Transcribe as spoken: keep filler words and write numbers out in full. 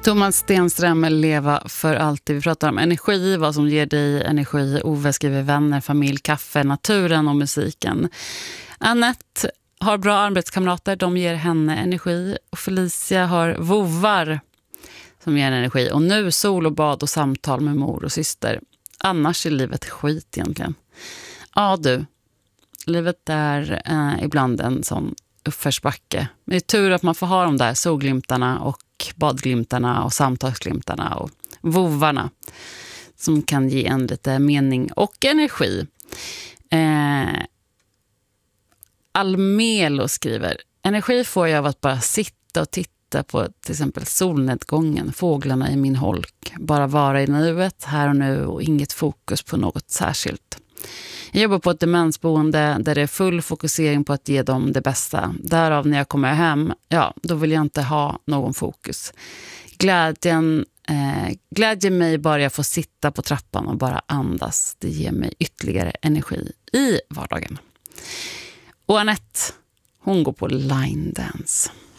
Thomas Stenström, Leva för alltid. Vi pratar om energi, vad som ger dig energi. Ove skriver vänner, familj, kaffe, naturen och musiken. Annette har bra arbetskamrater, de ger henne energi. Och Felicia har vovar som ger energi. Och nu sol och bad och samtal med mor och syster. Annars är livet skit egentligen. Ja du, livet är eh, ibland en sån uppförsbacke. Men det är tur att man får ha de där solglimtarna och badglimtarna och samtalsglimtarna och vovarna som kan ge en lite mening och energi. Eh, Almelo skriver: energi får jag av att bara sitta och titta på till exempel solnedgången, fåglarna i min holk. Bara vara i nuet, här och nu, och inget fokus på något särskilt. Jag jobbar på ett demensboende där det är full fokusering på att ge dem det bästa. Därav när jag kommer hem, ja, då vill jag inte ha någon fokus. Glädjen, eh, glädjer mig bara jag får sitta på trappan och bara andas. Det ger mig ytterligare energi i vardagen. Och Annette, hon går på line dance.